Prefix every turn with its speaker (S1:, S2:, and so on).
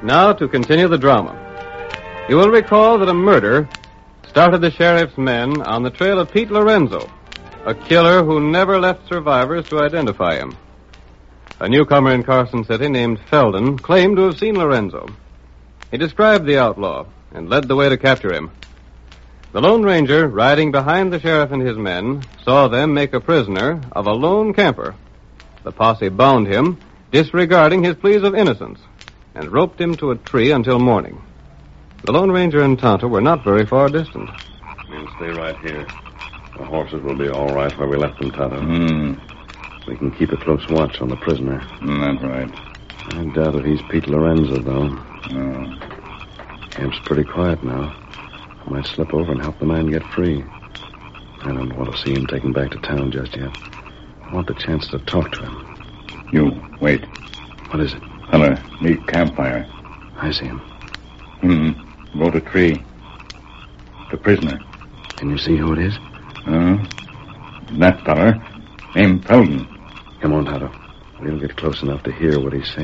S1: Now to continue the drama. You will recall that a murder started the sheriff's men on the trail of Pete Lorenzo, a killer who never left survivors to identify him. A newcomer in Carson City named Felden claimed to have seen Lorenzo. He described the outlaw and led the way to capture him. The Lone Ranger, riding behind the sheriff and his men, saw them make a prisoner of a lone camper. The posse bound him, disregarding his pleas of innocence, and roped him to a tree until morning. The Lone Ranger and Tonto were not very far distant.
S2: We'll stay right here. The horses will be all right where we left them, Tonto. We can keep a close watch on the prisoner.
S3: That's right.
S2: I doubt if he's Pete Lorenzo, though. Camp's pretty quiet now. I might slip over and help the man get free. I don't want to see him taken back to town just yet. I want the chance to talk to him.
S3: You, wait.
S2: What is it?
S3: Feller, meet campfire.
S2: I see him.
S3: Go to tree. The prisoner.
S2: Can you see who it is?
S3: That feller, named Felden.
S2: Come on, Tonto. We'll get close enough to hear what he's saying.